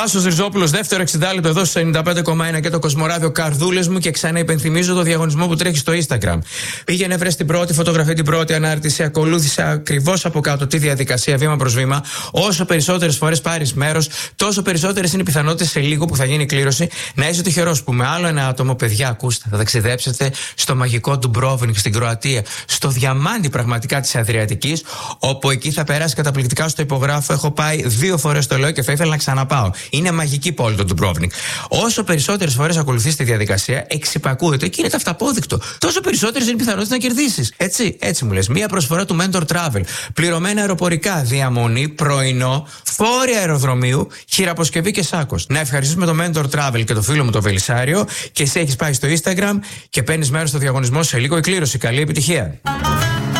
Τάσος Ριζόπουλος, δεύτερο 60 λεπτό εδώ στο 95,1 και το Κοσμοράδιο. Καρδούλες μου, και ξανά υπενθυμίζω το διαγωνισμό που τρέχει στο Instagram. Πήγαινε, βρες την πρώτη φωτογραφία, την πρώτη ανάρτηση, ακολούθησε ακριβώς από κάτω τη διαδικασία βήμα προς βήμα. Όσο περισσότερες φορές πάρεις μέρος, τόσο περισσότερες είναι οι πιθανότητες σε λίγο που θα γίνει η κλήρωση να είσαι τυχερός που με άλλο ένα άτομο, παιδιά, ακούστε, θα ταξιδέψετε στο μαγικό του Ντουμπρόβνικ στην Κροατία, στο διαμάντι πραγματικά της Αδριατικής, όπου εκεί θα περάσει καταπληκτικά. Στο υπογράφω, έχω πάει 2 φορές, το λέω και θα ήθελα να ξαναπάω. Είναι μαγική πόλη το Ντουμπρόβνικ. Όσο περισσότερες φορές ακολουθείς τη διαδικασία, εξυπακούεται και είναι ταυταπόδεικτο, τόσο περισσότερες είναι οι πιθανότητες να κερδίσεις. Έτσι μου λες. Μία προσφορά του Mentor Travel. Πληρωμένα αεροπορικά, διαμονή, πρωινό, φόροι αεροδρομίου, χειραποσκευή και σάκος. Να ευχαριστήσουμε το Mentor Travel και το φίλο μου το Βελισάριο, και εσύ έχεις πάει στο Instagram και παίρνεις μέρος στο διαγωνισμό σε λίγο η κλήρωση. Καλή επιτυχία.